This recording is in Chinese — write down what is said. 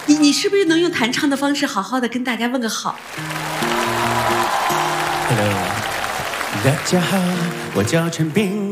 你是不是能用弹唱的方式好好的跟大家问个好 Hello， 大家好，我叫陈斌，